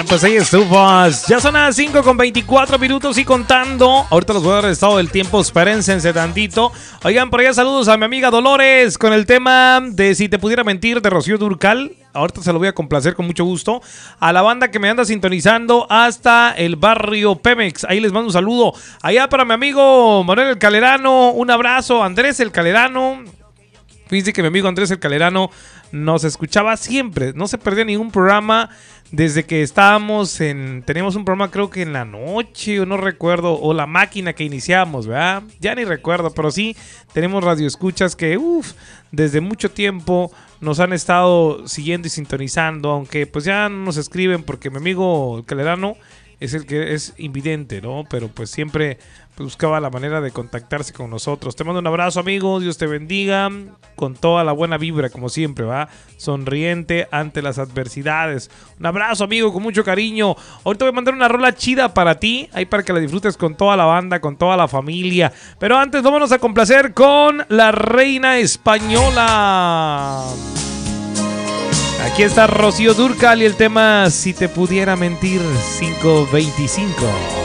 pues ahí estufas. Ya son las 5:24 y contando. Ahorita los voy a dar el estado del tiempo. Espérense tantito. Oigan, por allá saludos a mi amiga Dolores con el tema de Si te pudiera mentir de Rocío Dúrcal. Ahorita se lo voy a complacer con mucho gusto. A la banda que me anda sintonizando hasta el barrio Pemex. Ahí les mando un saludo. Allá para mi amigo Manuel el Calerano. Un abrazo. Andrés el Calerano. Fíjense que mi amigo Andrés el Calerano nos escuchaba siempre. No se perdía ningún programa desde que estábamos en... Teníamos un programa creo que en la noche, o no recuerdo, o La Máquina que iniciamos, ¿verdad? Ya ni recuerdo, pero sí tenemos radioescuchas que, desde mucho tiempo nos han estado siguiendo y sintonizando, aunque pues ya no nos escriben porque mi amigo Calerano es el que es invidente, ¿no? Pero pues siempre buscaba la manera de contactarse con nosotros. Te mando un abrazo, amigo. Dios te bendiga. Con toda la buena vibra, como siempre, ¿va? Sonriente ante las adversidades. Un abrazo, amigo, con mucho cariño. Ahorita voy a mandar una rola chida para ti. Ahí para que la disfrutes con toda la banda, con toda la familia. Pero antes, vámonos a complacer con la reina española. Aquí está Rocío Dúrcal y el tema Si te pudiera mentir, 5:25.